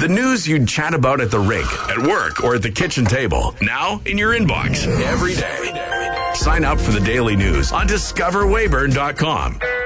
The news you'd chat about at the rink, at work, or at the kitchen table. Now in your inbox every day. Sign up for the daily news on discoverwayburn.com.